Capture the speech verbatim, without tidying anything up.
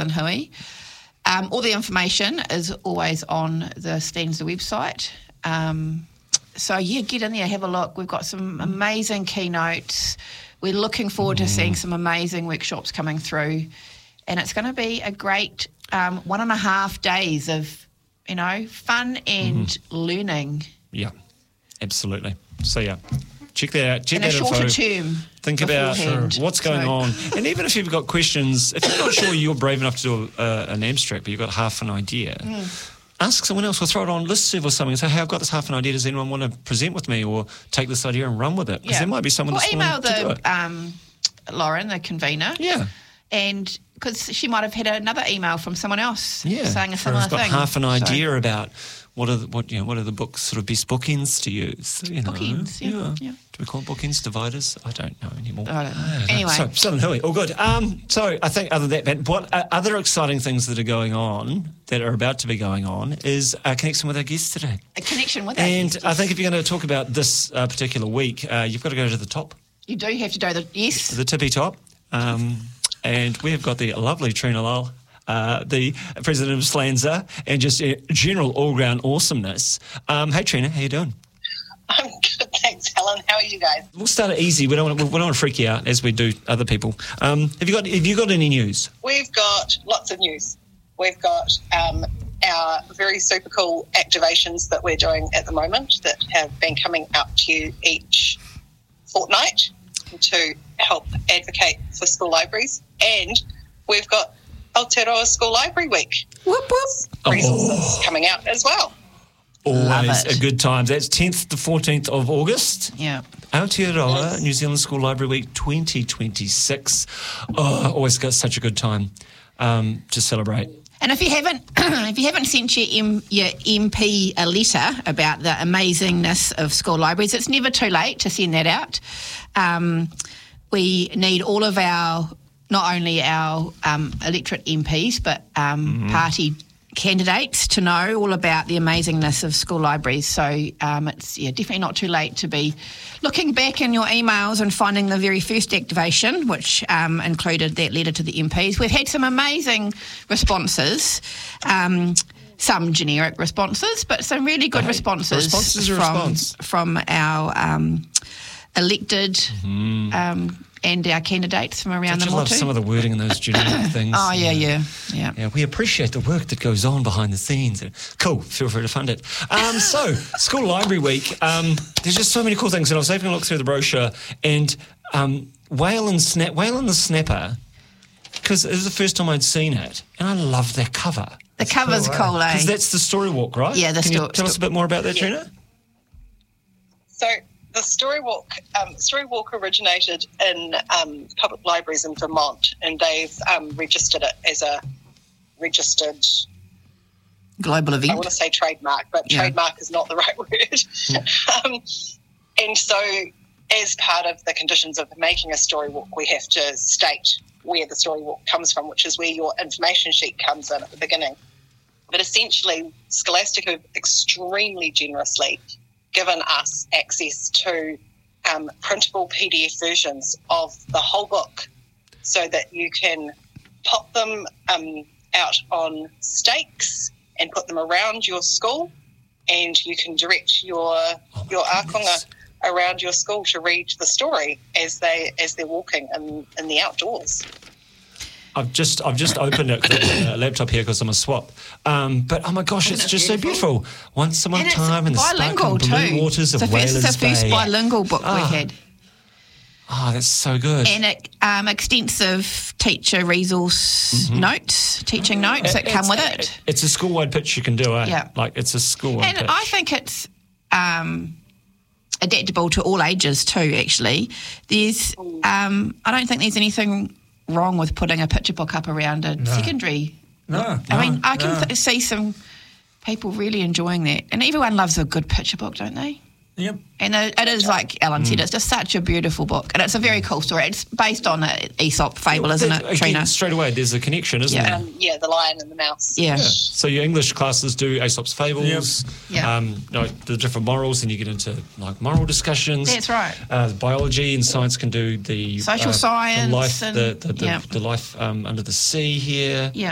Southern Hui. Um, all the information is always on the Stenza website. Um, so, yeah, get in there, have a look. We've got some amazing keynotes. We're looking forward mm. to seeing some amazing workshops coming through. And it's going to be a great um, one and a half days of, you know, fun and mm. learning. Yeah, absolutely. So, yeah. Check that out. Check in that a shorter info. term. Think about beforehand. what's going so. on. And even if you've got questions, if you're not sure you're brave enough to do a, an abstract, but you've got half an idea, mm. ask someone else or throw it on listserv or something and say, hey, I've got this half an idea. Does anyone want to present with me or take this idea and run with it? Because yeah. there might be someone or that's email willing to do the, it. um, Lauren, the convener. Yeah. And because she might have had another email from someone else yeah. saying a similar I've got thing. half an idea so. about what are the, what you know what are the books sort of best bookends to use. You know? Bookends, yeah, yeah. yeah. Do we call it bookends, dividers? I don't know anymore. I don't know. I don't Anyway. So, Southern Hui, all good. Um, so I think other than that, what uh, other exciting things that are going on, that are about to be going on, is a connection with our guests today. A connection with our And guests. I think if you're going to talk about this uh, particular week, uh, you've got to go to the top. You do have to do the, yes. The tippy top. Um, and we've got the lovely Trina Lal, uh, the president of Slanza, and just uh, general all-round awesomeness. Um, hey, Trina, how you doing? I'm good, thanks, Helen. How are you guys? We'll start it easy. We don't want to, we don't want to freak you out as we do other people. Um, have you got Have you got any news? We've got lots of news. We've got um, our very super cool activations that we're doing at the moment that have been coming out to you each fortnight to help advocate for school libraries. And we've got Aotearoa School Library Week. Whoop, whoop. Resources Oh. coming out as well. Always a good time. That's tenth to fourteenth of August. Yeah. Aotearoa Yes. New Zealand School Library Week twenty twenty-six. Oh, always got such a good time um, to celebrate. And if you haven't, if you haven't sent your M, your M P a letter about the amazingness of school libraries, it's never too late to send that out. Um, we need all of our, not only our um, electorate M Ps, but um, mm-hmm. party candidates to know all about the amazingness of school libraries. So um, it's yeah, definitely not too late to be looking back in your emails and finding the very first activation, which um, included that letter to the M Ps. We've had some amazing responses, um, some generic responses, but some really good Hey, responses, responses are from, response. from our um, elected Mm-hmm. um, and our candidates from around Don't the you love motu. some of the wording in those generic things? Oh, yeah, yeah, yeah. Yeah, we appreciate the work that goes on behind the scenes. Cool, feel free to fund it. Um, so, School Library Week, um, there's just so many cool things. And I was having a look through the brochure, and um, Whale and Snap, Whale and the Snapper, because it was the first time I'd seen it, and I love their cover. The cover's cool, cool, eh? Because that's the story walk, right? Yeah, the Can you sto- tell us a bit more about that, Yeah. Trina? So the Story Walk, um, Story Walk originated in um, public libraries in Vermont, and they've um, registered it as a registered, Global I event. want to say trademark, but Yeah. trademark is not the right word. um, and so as part of the conditions of making a Story Walk, we have to state where the Story Walk comes from, which is where your information sheet comes in at the beginning. But essentially, Scholastic have extremely generously given us access to um, printable P D F versions of the whole book so that you can pop them um, out on stakes and put them around your school, and you can direct your Oh your my akonga goodness. around your school to read the story as they as they're walking in, in the outdoors. I've just I've just opened it, 'cause I've got a laptop here because I'm a swap. Um, but oh my gosh, Isn't it's it just so beautiful? beautiful. Once upon a And it's time in the bilingual sparkling blue too. waters of So this is Whalers the first Bay. bilingual book Ah. we had. Oh, that's so good. And it, um, extensive teacher resource notes, teaching notes that come with Mm-hmm. It's- it. It's a school-wide pitch you can do, eh? Yeah. Like, it's a school-wide And pitch. I think it's um, adaptable to all ages too, actually. There's, um, I don't think there's anything wrong with putting a picture book up around a secondary. No, I no, mean, I can no. th- see some people really enjoying that. And everyone loves a good picture book, don't they? Yep. And it, it is like Alan Mm. said, it's just such a beautiful book. And it's a very cool story. It's based on an Aesop fable, isn't it, Again, Trina? straight away, there's a connection, isn't Yeah. there? Um, yeah, the lion and the mouse. Yeah. Yeah. So your English classes do Aesop's fables, Yep. um, you know, the different morals, and you get into like moral discussions. That's right. Uh, biology and science can do the Social uh, science the life, and- the, the, the, yeah. the life um, under the sea here. Yeah.